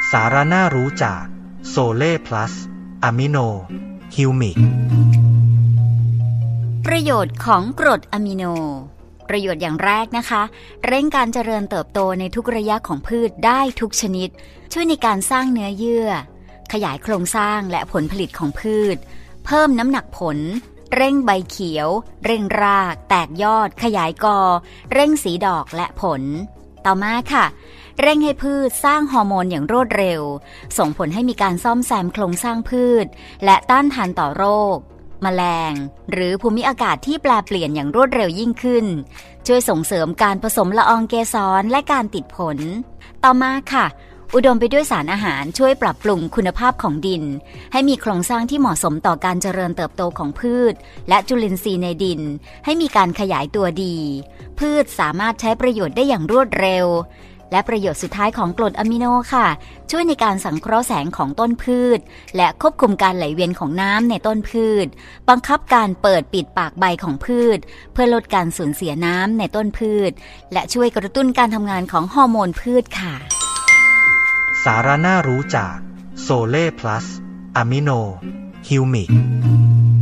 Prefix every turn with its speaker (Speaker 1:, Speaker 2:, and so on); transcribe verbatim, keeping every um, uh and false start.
Speaker 1: สาระน่ารู้จากโซเล่พลัสอะมิโนฮิวมิก
Speaker 2: ประโยชน์ของกรดอะมิโนประโยชน์อย่างแรกนะคะเร่งการเจริญเติบโตในทุกระยะของพืชได้ทุกชนิดช่วยในการสร้างเนื้อเยื่อขยายโครงสร้างและผลผลิตของพืชเพิ่มน้ำหนักผลเร่งใบเขียวเร่งรากแตกยอดขยายกอเร่งสีดอกและผลต่อมาค่ะเร่งให้พืชสร้างฮอร์โมนอย่างรวดเร็วส่งผลให้มีการซ่อมแซมโครงสร้างพืชและต้านทานต่อโรคแมลงหรือภูมิอากาศที่แปรเปลี่ยนอย่างรวดเร็วยิ่งขึ้นช่วยส่งเสริมการผสมละอองเกสรและการติดผลต่อมาค่ะอุดมไปด้วยสารอาหารช่วยปรับปรุงคุณภาพของดินให้มีโครงสร้างที่เหมาะสมต่อการเจริญเติบโตของพืชและจุลินทรีย์ในดินให้มีการขยายตัวดีพืชสามารถใช้ประโยชน์ได้อย่างรวดเร็วและประโยชน์สุดท้ายของกรดอะมิโนค่ะช่วยในการสังเคราะห์แสงของต้นพืชและควบคุมการไหลเวียนของน้ำในต้นพืชบังคับการเปิดปิดปากใบของพืชเพื่อลดการสูญเสียน้ำในต้นพืชและช่วยกระตุ้นการทำงานของฮอร์โมนพืชค่ะ
Speaker 1: สาระน่ารู้จากโซเล่พลัสอะมิโนฮิวมิก